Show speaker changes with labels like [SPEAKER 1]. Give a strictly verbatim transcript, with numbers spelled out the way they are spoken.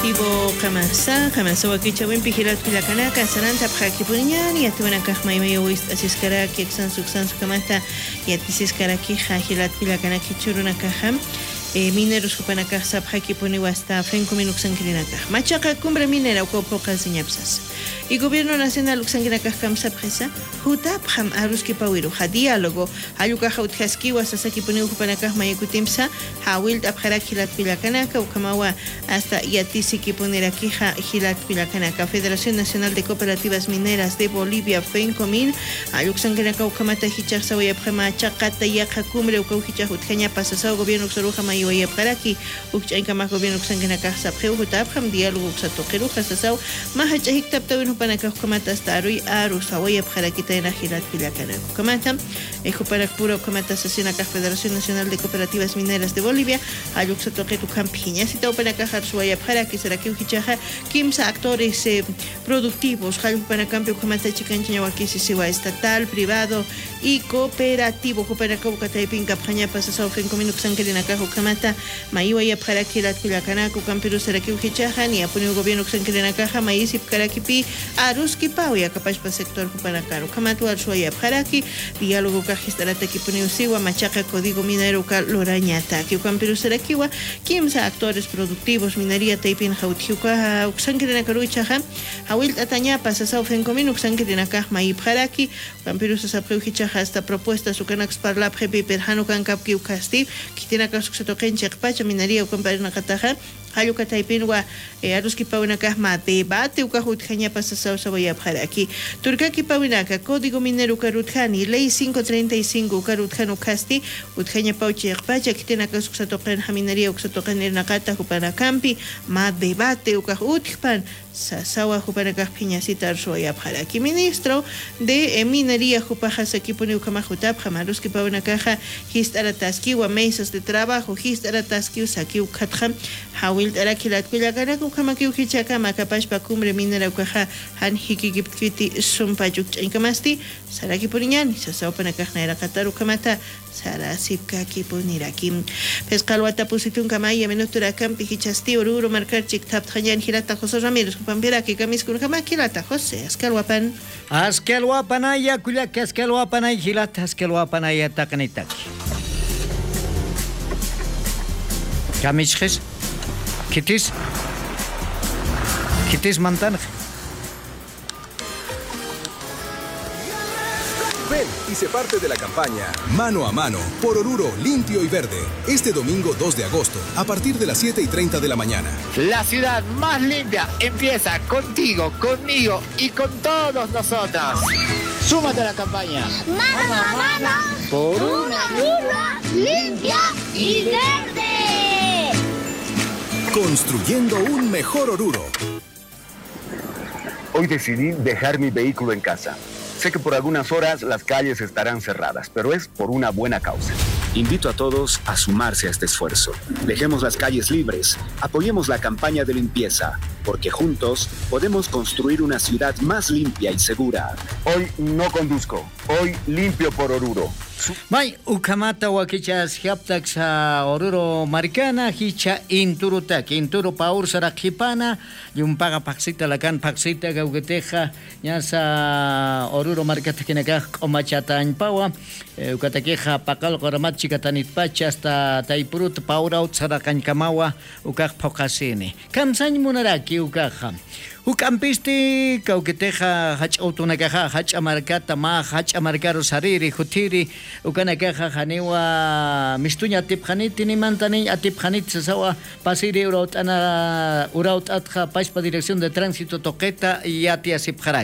[SPEAKER 1] Tibo Kamasa, Kamasa Wakicha Wimpi Hilat Pilakanaka, Saranta Prakipuniani, Yatuanaka Maimawist, Asiskaraki, San Suksan Sukamata, Yatiskaraki, Hilat Pilakanaki Churunakaham. Mineros Kupanaka Sabhaki Poniwasta, Fencomi Luxangrinaka. Machaca Cumbre Minera Copoca Ziñapsas. Y Gobierno Nacional Luxangrinaka Kamsa Presa, Hutap Ham Aruski Pawiru, Ha diálogo, Hayuka Hautkaskiwa, Sasaki Poniu Kupanaka Mayukutimsa, Hawil Abharak Hilat Pilakanaka, Ukamawa, hasta Yatisiki Ponerakija, Hilat Pilakanaka, Federación Nacional de Cooperativas Mineras de Bolivia, Fencomin, a Luxangrinaka Ukamata Hichasa, Prema Chacata Yaka Cumbre, Ukauhicha Hutkaña, Pasasao, Gobierno Xoruja May Iwaya Paraki, Ukchainka Gobierno Xanganaka Sapeu, Hutapam, Diálogo Xatokeru, Hasasau, Mahachahik Taptawin Hupanaka Kamata Starui, Aru, Sawaya Parakita en Ajilat Pilacana. Kamata, Ejuparakuro Kamata Sasinaka Federación Nacional de Cooperativas Mineras de Bolivia, Ayuxatokeru Campiña, Sita Upanaka Harsuaya Paraki, Saraki Ukichaja, Kimsa, actores eh, productivos, Hayupanacampio Kamata Chicanchawaki, Siwa estatal, privado y cooperativo, Hupanaka Ukataipinka, Paña Pasasau, Fencominuk Sankarinaka, Kamata, Maiwaya Paraki, La Pilacanaco, Camperu Saraki Ukichaja, ni Apunio Gobierno Xankarinaka, Maisip Karakipi, Aruski Pauya, capaz para sector Hupanacaro, Kamatu Alsuaya Paraki, Diálogo Kajistarata Kipuniusiwa, Machaca Código Minero Lorañata, Camperu Sarakiwa, Kimsa, actores productivos, minería Taipin Hautiuka, Xankarinakaruchaja, Hawil Tataña, Pasasau Fencominuk Xankarinaka, Maip Haraki, Camperu Sasapreuchichaja, hasta propuesta Sukanax Parlap, Hepi Perhano Kankapki Ukasti, Kitinaka Suxatoken, Chekpacha, minería Ukamparina Kataja, Hayuka Taipinwa, Aruski Pauinaka, debate Ukahutjania Pasasau Sabaya Paraki, Turkaki Pauinaka, Código Minero Karuthani, Ley quinientos treinta y cinco, Karuthano Casti, Utjania Pauchi Pacha, Kitinaka Suxatoken, Minería Uxatoken, Nakata, Hupanakampi, Ma debate Ukahutpan, Sasawa Hupanaka Piñasita Arsoya Paraki, Ministro de Minería Jupajas Ekipuni Ukamahutap, Hamaruski Pauinaka, Histarataski, Mesas de Trabajo, Histarataski, Saki Ukatjam, Hawil Arakilat Pilakanaku Kamaki Ukichaka, Makapashpa Cumbre Minera Ukaja, Han Hiki Gipkiti Sumpayuk Inkamasti, Saraki Puriñan, Sasaopanakana era Kataru Kamata, Sarasipka Kipunirakim. Pescalwata Pusitun Kamaya, Menutura Campi, Hichasti, Oruro, Markarchik, Taptayan, Hirata, José Ramírez, Pampiraki, Kamiskun Kamakilata, José, Ascalwapan.
[SPEAKER 2] Ascalwapanaya, Kulak, Ascalwapanay, Hilata, Ascalwapanaya, Takanitaki. Kamishres. Kitis, Kitis Mantana.
[SPEAKER 3] Ven y se parte de la campaña Mano a Mano por Oruro Limpio y Verde. Este domingo dos de agosto, a partir de las siete y treinta de la mañana.
[SPEAKER 4] La ciudad más limpia empieza contigo, conmigo y con todos nosotros. Súmate a la campaña
[SPEAKER 5] Mano a Mano por una Oruro limpia y verde.
[SPEAKER 3] Construyendo un mejor Oruro.
[SPEAKER 6] Hoy decidí dejar mi vehículo en casa. Sé que por algunas horas las calles estarán cerradas, pero es por una buena causa. Invito a todos a sumarse a este esfuerzo. Dejemos las calles libres, apoyemos la campaña de limpieza, porque juntos podemos construir una ciudad más limpia y segura. Hoy no conduzco, hoy limpio por Oruro.
[SPEAKER 2] May ukamata wakichas hiaptax Oruro Maricana, hicha inturutak, inturu paur sarakipana, yumpaga paxita lakan paxita gaugeteja, nyasa Oruro Maricata kinaka omachata anpawa, ukatakeja pakal koramat chikatanit pacha hasta taipurut pauraut sarakan kamawa, ukak pokasini. Kamsan munaraki ukaja. Ukampisti kauketeja hach autonakaja hach amarkata ma hach amarkaro sariri hutiri ukanakaja hanewa mistunya tipjaniti ni mantani atipjanit sasawa pasiri uraut ana uraut atja paispa dirección de tránsito toqueta y atia sipjara